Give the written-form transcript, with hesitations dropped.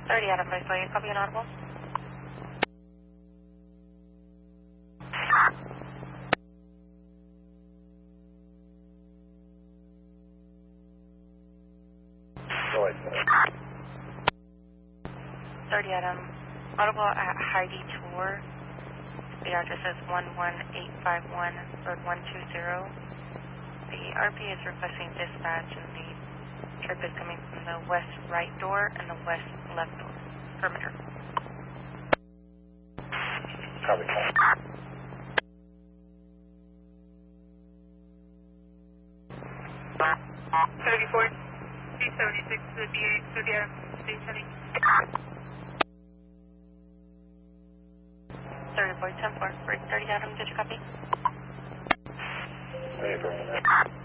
30 Adam, I saw you. Copy an audible. Noise. 30 Adam, audible at Heidi Tour. The address is 11851 Road 120. The RP is requesting dispatch, and the trip is coming from the west right door and the west left door. Perimeter. Copy. 34, 276 to the B8, to the station. 34, 10-4, break 30 Adam, did you copy? Hey,